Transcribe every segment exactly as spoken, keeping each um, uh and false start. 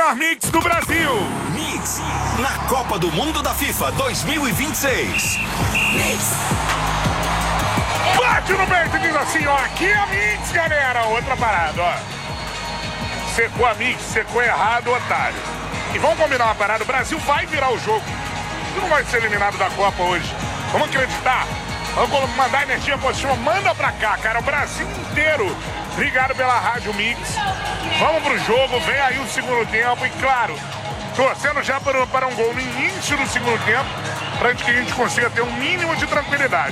melhor mix do Brasil. Mix na Copa do Mundo da FIFA dois mil e vinte e seis. Mix. Bate no peito e diz assim, ó, aqui é a Mix, galera. Outra parada, ó. Secou a Mix, secou errado, otário. E vamos combinar uma parada, o Brasil vai virar o jogo. Tu não vai ser eliminado da Copa hoje. Vamos acreditar. Vamos mandar energia positiva, manda pra cá, cara. O Brasil inteiro ligado pela Rádio Mix. Vamos pro jogo, vem aí o segundo tempo. E claro, torcendo já para, para um gol no início do segundo tempo, pra que a gente consiga ter um mínimo de tranquilidade.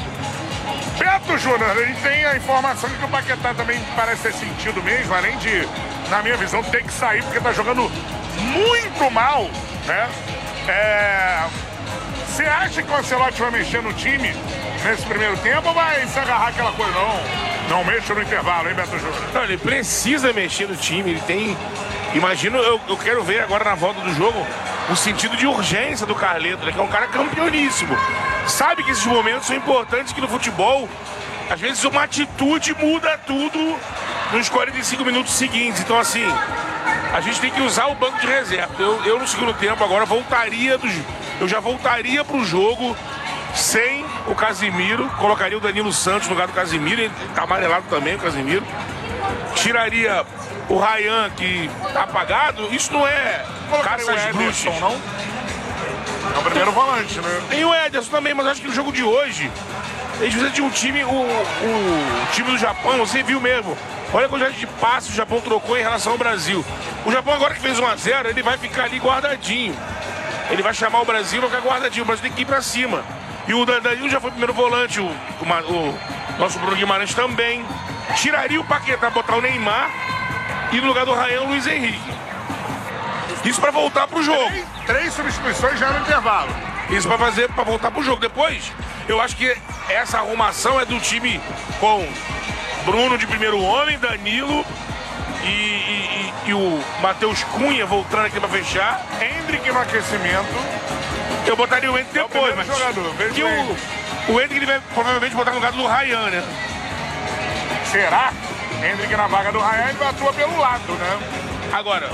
Beto Júnior, a gente tem a informação de que o Paquetá também parece ter sentido mesmo, além de, na minha visão, ter que sair porque tá jogando muito mal, né? É... Você acha que o Ancelotti vai mexer no time nesse primeiro tempo ou vai se agarrar aquela coisa? Não, não mexa no intervalo, hein, Beto Júnior? Não, ele precisa mexer no time, ele tem... Imagino, eu, eu quero ver agora na volta do jogo o sentido de urgência do Carleto, né, que é um cara campeoníssimo. Sabe que esses momentos são importantes, que no futebol, às vezes uma atitude muda tudo nos quarenta e cinco minutos seguintes. Então, assim, a gente tem que usar o banco de reserva. Eu, eu no segundo tempo agora voltaria dos... Eu já voltaria pro jogo sem o Casimiro, colocaria o Danilo Santos no lugar do Casimiro, ele tá amarelado também, o Casimiro. Tiraria o Ryan, que tá apagado. Isso não é caça às bruxas, não? É o primeiro volante, né? Tem o Ederson também, mas acho que no jogo de hoje, eles precisam de um time, o, o time do Japão, você viu mesmo. Olha a quantidade de passos o Japão trocou em relação ao Brasil. O Japão agora que fez um a zero, ele vai ficar ali guardadinho. Ele vai chamar o Brasil e vai ficar guardadinho. O Brasil tem que ir pra cima. E o Danilo já foi primeiro volante. O, o, o nosso Bruno Guimarães também. Tiraria o Paquetá, botar o Neymar. E no lugar do Ryan, o Luiz Henrique. Isso pra voltar pro jogo. Três, três substituições já no intervalo. Isso pra fazer, pra voltar pro jogo. Depois, eu acho que essa arrumação é do time com Bruno de primeiro homem, Danilo... E, e, e, e o Matheus Cunha voltando aqui pra fechar. Hendrick no aquecimento. Eu botaria o Hendrick depois, é mas jogador, que o, o Hendrick ele vai provavelmente botar no lugar do Ryan, né? Será? Hendrick na vaga do Ryan, ele atua pelo lado, né? Agora.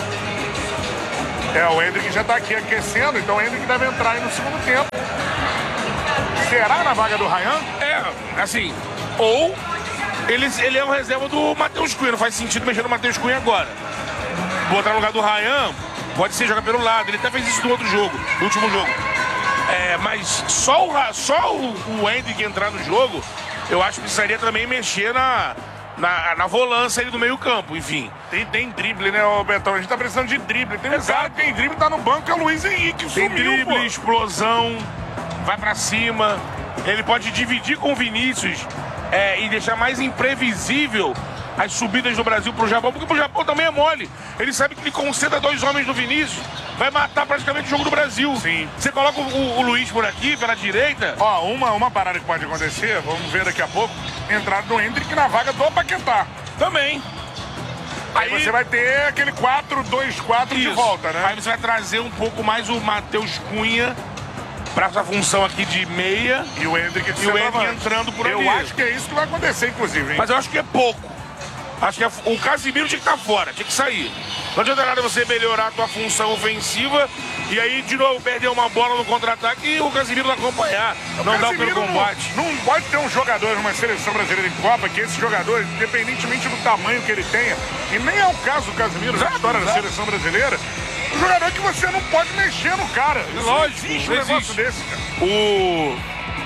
É, o Hendrick já tá aqui aquecendo, então o Hendrick deve entrar aí no segundo tempo. Será na vaga do Ryan? É, assim, ou... Ele, ele é um reserva do Matheus Cunha, não faz sentido mexer no Matheus Cunha agora. Botar no lugar do Ryan, pode ser jogar pelo lado, ele até fez isso no outro jogo, no último jogo. É, mas só o, só o, o Hendrick entrar no jogo, eu acho que precisaria também mexer na, na, na volância ali do meio campo, enfim. Tem, tem drible, né, ô Betão? A gente tá precisando de drible. Tem um cara que tem drible, tá no banco, é o Luiz Henrique. Tem sumiu, drible, pô. explosão, vai pra cima, ele pode dividir com o Vinícius. É, e deixar mais imprevisível as subidas do Brasil pro Japão, porque pro Japão também é mole. Ele sabe que ele concentra dois homens no Vinícius, vai matar praticamente o jogo do Brasil. Sim. Você coloca o, o Luiz por aqui, pela direita. Ó, uma, uma parada que pode acontecer, vamos ver daqui a pouco, entrada do Hendrick na vaga do Paquetá. Também. Aí, aí você vai ter aquele quatro dois quatro de volta, né? Aí você vai trazer um pouco mais o Matheus Cunha pra essa função aqui de meia. E o Hendrick de E o Hendrick entrando por ali. Eu acho que é isso que vai acontecer, inclusive, hein? Mas eu acho que é pouco. Acho que é, o Casimiro tinha que estar fora, tinha que sair. Não adianta nada você melhorar a tua função ofensiva e aí de novo perder uma bola no contra-ataque e o Casimiro não acompanhar. O não dá Casimiro pelo combate. Não, não pode ter um jogador numa seleção brasileira em Copa que esse jogador, independentemente do tamanho que ele tenha, e nem é o caso do Casimiro na história da seleção brasileira, um jogador que você não pode mexer no cara. Isso Lógico, não existe não um negócio existe. desse, cara. O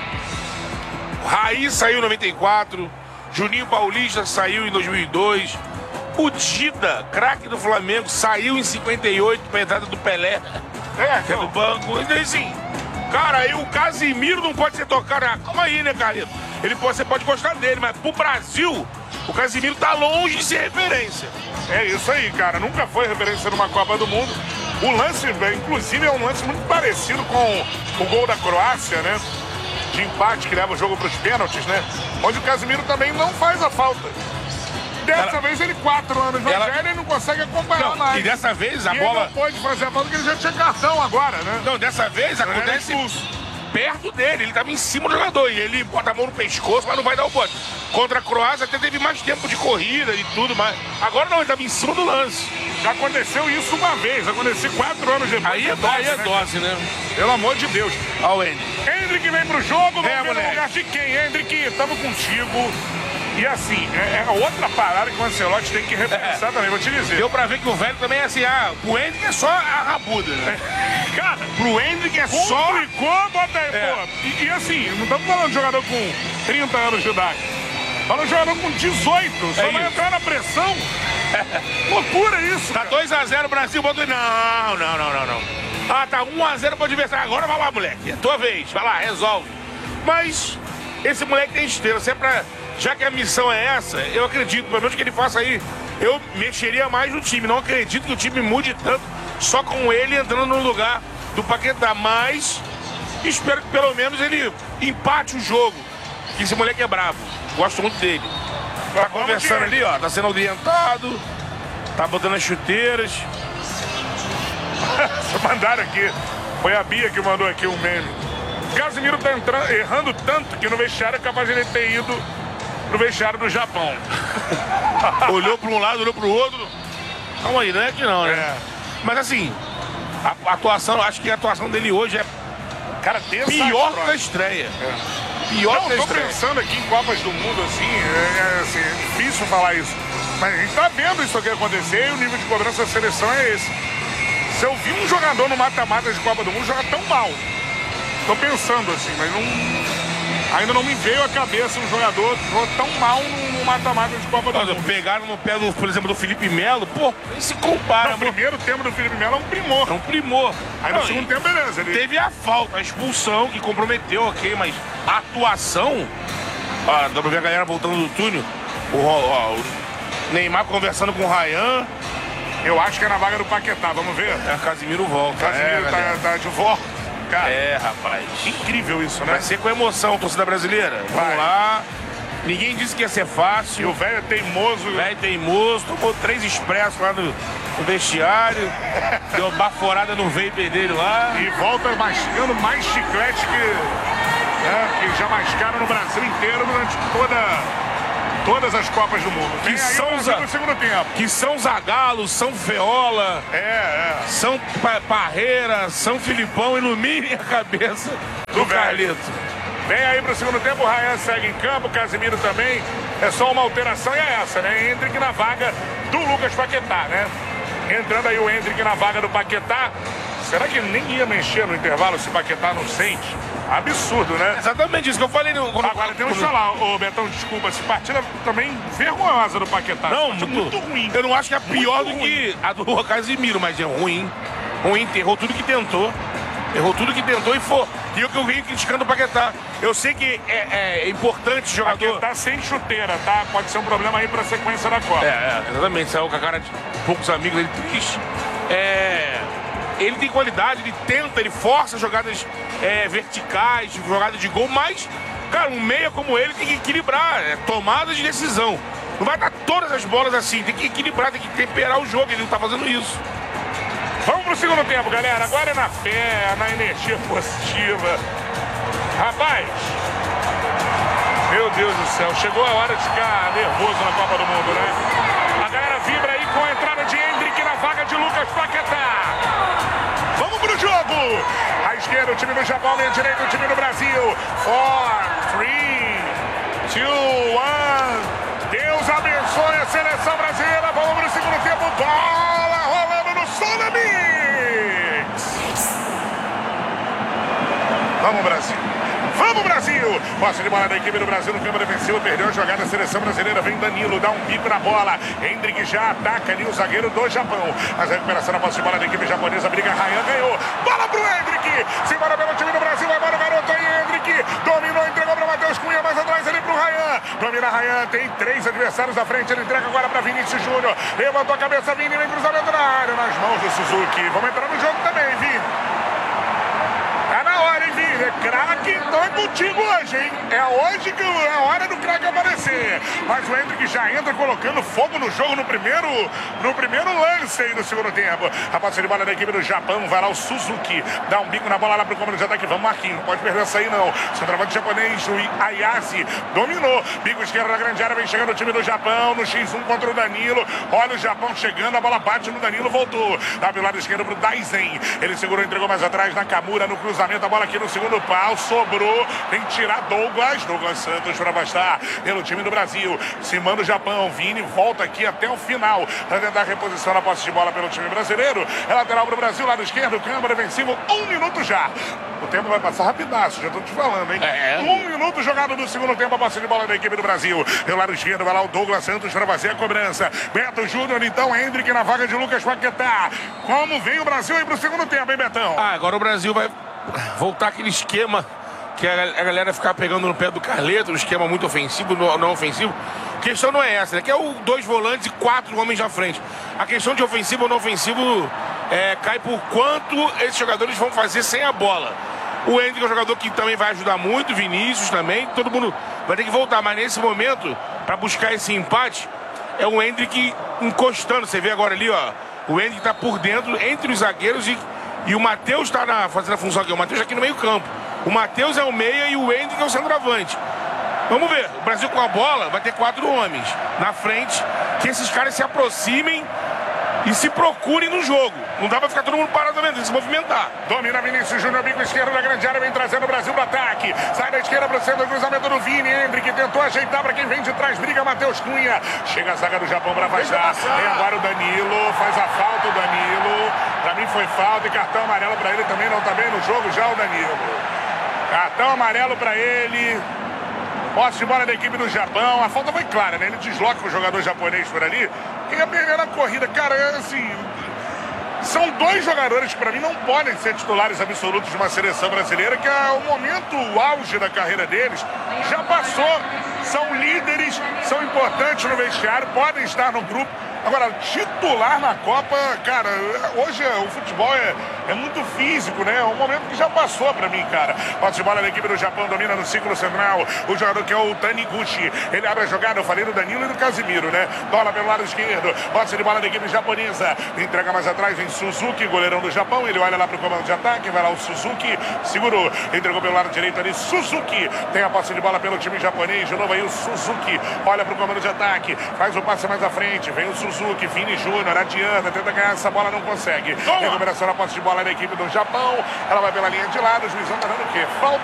Raí saiu em noventa e quatro, Juninho Paulista saiu em dois mil e dois, o Dida, craque do Flamengo, saiu em cinquenta e oito pra entrada do Pelé, É, que é do banco. Então, assim, cara, aí o Casimiro não pode ser tocado. Ah, calma aí, né, Carlito? Ele pode, você pode gostar dele, mas pro Brasil, o Casimiro tá longe de ser referência. É isso aí, cara. Nunca foi referência numa Copa do Mundo. O lance, inclusive, é um lance muito parecido com o gol da Croácia, né? De empate, que leva o jogo para os pênaltis, né? Onde o Casimiro também não faz a falta. Dessa ela... vez ele, quatro anos mais ela... velho, ele não consegue acompanhar não, mais. E dessa vez a e bola... ele não pode fazer a falta porque ele já tinha cartão agora, né? Não, dessa vez Ele acontece era expulso. perto dele. Ele tava em cima do jogador e ele bota a mão no pescoço, mas não vai dar o bote. Contra a Croácia até teve mais tempo de corrida e tudo, mas agora não, ele tava em cima do lance. Já aconteceu isso uma vez, aconteceu quatro anos depois. Aí é, dose, aí é né, dose, né? Pelo amor de Deus. Olha o Andy. Hendrick vem pro jogo, É, vamos ver no lugar de quem? Hendrick, tamo contigo. E assim, é, é outra parada que o Ancelotti tem que repensar é. também, vou te dizer. Deu pra ver que o velho também é assim, ah, pro Hendrick é só a rabuda, né? É. Cara, pro Hendrick é só... Complicou, bota aí, é. pô. E, e assim, não estamos falando de jogador com trinta anos de idade. Falando de jogador com dezoito, só é vai isso. entrar na pressão. Loucura isso, Tá dois a zero Brasil, bota... Não, não, não, não, não. Ah, tá um a zero pro adversário. Agora vai lá, moleque. É tua vez. Vai lá, resolve. Mas esse moleque tem esteira. Se é pra... Já que a missão é essa, eu acredito, pelo menos que ele faça aí, eu mexeria mais no time. Não acredito que o time mude tanto só com ele entrando no lugar do Paquetá. Mas espero que pelo menos ele empate o jogo. Que esse moleque é brabo. Gosto muito dele. Tá conversando ali, ó. Tá sendo orientado. Tá botando as chuteiras. Mandaram aqui. Foi a Bia que mandou aqui um meme. Casimiro tá entrando, errando tanto que no vestiário é capaz de ele ter ido pro vestiário do Japão. Olhou para um lado, olhou para o outro. Calma aí, não é que não, né? É. Mas assim, a, a atuação, acho que a atuação dele hoje é Cara, pior que a estreia. É. Pior Não, que a tô estreia. pensando aqui em Copas do Mundo, assim, é, é, assim, é difícil falar isso. Mas a gente tá vendo isso aqui acontecer e o nível de cobrança da seleção é esse. Se eu vi um jogador no mata-mata de Copa do Mundo jogar tão mal, tô pensando assim, mas não... Ainda não me veio à cabeça um jogador que jogou tão mal no mata-mata de Copa do Olha, Mundo. pegaram no pé, do, por exemplo, do Felipe Melo, pô, nem se compara. Não, o primeiro tempo do Felipe Melo é um primor. É um primor. Aí Não, no segundo tempo, beleza. Ele... Teve a falta, a expulsão que comprometeu, ok, mas a atuação. Ó, dá pra ver a galera voltando do túnel. O, ó, o Neymar conversando com o Ryan. Eu acho que é na vaga do Paquetá, vamos ver? É, Casimiro volta. Casimiro é, tá, tá de volta. Cara, é, rapaz. Incrível isso, né? Vai ser com emoção, torcida brasileira. Vai. Vamos lá. Ninguém disse que ia ser E fácil. o velho é teimoso. O velho teimoso, tomou três expressos lá no, no vestiário. Deu uma baforada no vapor dele lá. E volta mastigando mais chiclete que, né, que já mascaram no Brasil inteiro durante toda... Todas as Copas do Mundo. Que são, os no segundo tempo. que são Zagallo, São Feola, É, é. São pa Parreira, São Filipão, iluminem a cabeça do, Do velho. Carlito. Vem aí pro segundo tempo, o Ryan segue em campo, o Casimiro também. É só uma alteração e é essa, né? Hendrick na vaga do Lucas Paquetá, né? Entrando aí o Hendrick na vaga do Paquetá. Será que ele nem ia mexer no intervalo se o Paquetá não sente? Absurdo, né? Exatamente isso que eu falei. No, quando, Agora temos que quando... falar, ô Betão, desculpa, essa partida também vergonhosa do Paquetá. Não, Partida muito, muito ruim. Eu não acho que é pior Muito do que a do Casimiro, mas é ruim. Ruim, errou tudo que tentou. Errou tudo que tentou e foi. E o que eu venho criticando o Paquetá. Eu sei que é, é importante jogador. Paquetá sem chuteira, tá? Pode ser um problema aí pra sequência da Copa. É, é, exatamente. Saiu com a cara de poucos amigos dele triste. É. Ele tem qualidade, ele tenta, ele força jogadas é, verticais, jogadas de gol, mas, cara, um meia como ele tem que equilibrar, é, tomadas de decisão. Não vai dar todas as bolas assim, tem que equilibrar, tem que temperar o jogo, ele não tá fazendo isso. Vamos pro segundo tempo, galera. Agora é na fé, na energia positiva. Rapaz, meu Deus do céu, chegou a hora de ficar nervoso na Copa do Mundo, né? A galera vibra aí com a entrada de Hendrick na vaga de Lucas Paquetá. Vamos pro jogo! À esquerda, o time do Japão, à direita, o time do Brasil. quatro, três, dois, um. Deus abençoe a seleção brasileira. Vamos pro segundo tempo. Bola rolando no Sonamix. Vamos, Brasil. Vamos, Brasil! Posse de bola da equipe do Brasil no campo defensivo. Perdeu a jogada, a seleção brasileira. Vem Danilo, dá um bico na bola. Hendrick já ataca ali o zagueiro do Japão. Mas a recuperação da posse de bola da equipe japonesa. Briga, Ryan ganhou. Bola pro Hendrick. Se embora pelo time do Brasil. Vai embora o garoto aí, Hendrick. Dominou, entregou para Matheus Cunha. Mais atrás ali pro Ryan. Domina Ryan. Tem três adversários à frente. Ele entrega agora para Vinícius Júnior. Levantou a cabeça, Vini. Vem cruzamento na área. Nas mãos do Suzuki. Vamos entrar no jogo também, Vini. Tá na hora, hein, Vini? é craque, então é contigo hoje, hein? É hoje que é a hora do craque aparecer. Mas o Hendrick já entra colocando fogo no jogo no primeiro, no primeiro lance aí do segundo tempo. A posse de bola da equipe do Japão, vai lá o Suzuki, dá um bico na bola lá pro comando de ataque. Vamos, Marquinhos, não pode perder essa aí não. Centroavante japonês, o Ayase, dominou. Bico esquerdo na grande área, vem chegando o time do Japão, no xis um contra o Danilo. Olha o Japão chegando, a bola bate no Danilo, voltou. Dá pelo lado esquerdo pro Daisen. Ele segurou, entregou mais atrás na Kamura, no cruzamento, a bola aqui no segundo pau, sobrou. Tem que tirar Douglas, Douglas Santos para afastar pelo time do Brasil. Se manda o Japão, Vini volta aqui até o final para tentar a reposição na posse de bola pelo time brasileiro. É lateral pro Brasil, lado esquerdo, câmara vencido, um minuto já. O tempo vai passar rapidaço, já tô te falando, hein? É. Um minuto jogado no segundo tempo, a posse de bola da equipe do Brasil. Pelo lado esquerdo, vai lá o Douglas Santos para fazer a cobrança. Beto Júnior, então, Hendrick na vaga de Lucas Paquetá. Como vem o Brasil aí pro segundo tempo, hein, Betão? Ah, agora o Brasil vai voltar aquele esquema que a galera ficar pegando no pé do Carleto, um esquema muito ofensivo, não ofensivo. A questão não é essa, né? Que é o dois volantes e quatro homens na frente. A questão de ofensivo ou não ofensivo é, cai por quanto esses jogadores vão fazer sem a bola. O Hendrick é um jogador que também vai ajudar muito, Vinícius também, todo mundo vai ter que voltar. Mas nesse momento, para buscar esse empate, é o Hendrick encostando. Você vê agora ali, ó, o Hendrick tá por dentro, entre os zagueiros e, e o Matheus tá na, fazendo a função aqui. O Matheus aqui no meio campo. O Matheus é o meia e o Hendrick é o centroavante. Vamos ver, o Brasil com a bola vai ter quatro homens na frente, que esses caras se aproximem e se procurem no jogo. Não dá pra ficar todo mundo parado vendo, tem que se movimentar. Domina Vinícius Júnior, bico esquerdo da grande área, vem trazendo o Brasil pro ataque. Sai da esquerda pro centro, cruzamento do Vini. Hendrick tentou ajeitar pra quem vem de trás, briga Matheus Cunha. Chega a zaga do Japão pra afastar. Tem agora o Danilo, faz a falta o Danilo. Pra mim foi falta e cartão amarelo pra ele também, não tá bem no jogo já o Danilo. Cartão amarelo pra ele. Posse de bola da equipe do Japão. A falta foi clara, né? Ele desloca o jogador japonês por ali. E ia perder a corrida. Cara, é assim... São dois jogadores que, para mim, não podem ser titulares absolutos de uma seleção brasileira, que é o momento, o auge da carreira deles já passou. São líderes, são importantes no vestiário, podem estar no grupo. Agora, titular na Copa, cara, hoje o futebol é, é muito físico, né? É um momento que já passou pra mim, cara. Posse de bola da equipe do Japão, domina no círculo central. O jogador que é o Taniguchi. Ele abre a jogada, eu falei do Danilo e do Casimiro, né? Bola pelo lado esquerdo. Posse de bola da equipe japonesa. Entrega mais atrás, vem Suzuki, goleirão do Japão. Ele olha lá pro comando de ataque, vai lá o Suzuki. Segurou, entregou pelo lado direito ali, Suzuki. Tem a posse de bola pelo time japonês. De novo aí o Suzuki. Olha pro comando de ataque. Faz o passe mais à frente. Vem o Suzuki. Suzuki, Vini Júnior, adianta, tenta ganhar essa bola, não consegue. Recuperação na posse de bola da equipe do Japão. Ela vai pela linha de lado, o juizão tá dando o quê? Falta.